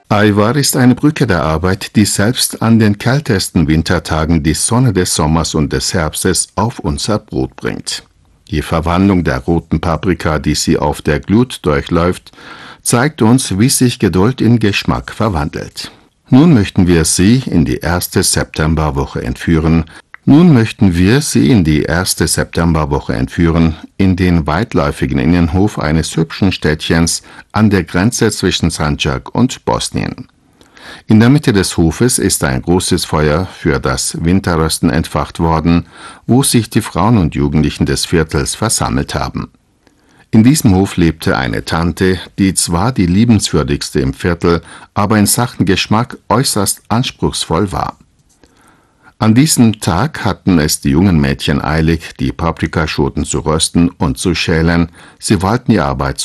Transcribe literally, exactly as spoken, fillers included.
Aivar ist eine Brücke der Arbeit, die selbst an den kältesten Wintertagen die Sonne des Sommers und des Herbstes auf unser Brot bringt. Die Verwandlung der roten Paprika, die sie auf der Glut durchläuft, zeigt uns, wie sich Geduld in Geschmack verwandelt. Nun möchten wir Sie in die erste Septemberwoche entführen. Nun möchten wir Sie in die erste Septemberwoche entführen, in den weitläufigen Innenhof eines hübschen Städtchens an der Grenze zwischen Sandžak und Bosnien. In der Mitte des Hofes ist ein großes Feuer für das Winterrösten entfacht worden, wo sich die Frauen und Jugendlichen des Viertels versammelt haben. In diesem Hof lebte eine Tante, die zwar die liebenswürdigste im Viertel, aber in Sachen Geschmack äußerst anspruchsvoll war. An diesem Tag hatten es die jungen Mädchen eilig, die Paprikaschoten zu rösten und zu schälen. Sie wollten die Arbeit